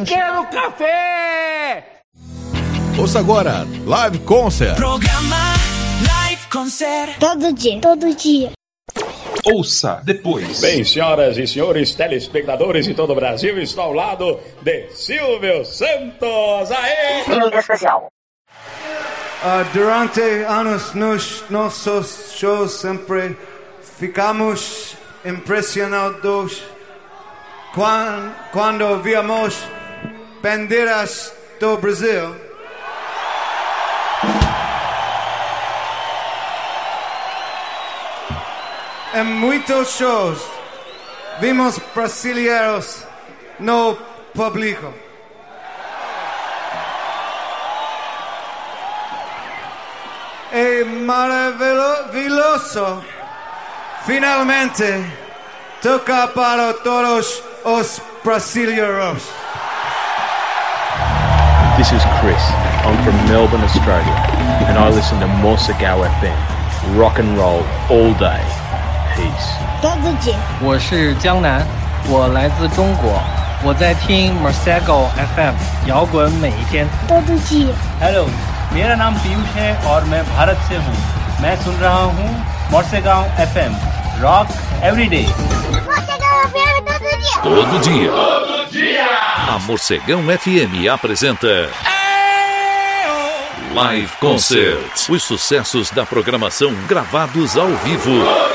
Quero café! Ouça agora, Live Concert. Programa Live Concert. Todo dia. Ouça depois. Bem, senhoras e senhores telespectadores de todo o Brasil, estou ao lado de Silvio Santos. Aê! Em especial. Durante anos nos nossos shows sempre ficamos impressionados quando víamos bandeiras do Brasil. Em muitos shows vimos brasileiros no público. É maravilhoso finalmente tocar para todos os brasileiros. This is Chris. I'm from Melbourne, Australia, and I listen to Morsigao FM. Rock and roll all day. Peace. todo dia。 我是江南，我来自中国，我在听 Morsigao FM， 摇滚每一天。 todo dia。 Hello， मेरा नाम पीयूष है और मैं भारत से हूँ। मैं सुन रहा हूँ Morsigao FM, Rock Every Day। Morsigao FM Todo dia. A Morcegão FM apresenta Live Concert. Os sucessos da programação gravados ao vivo.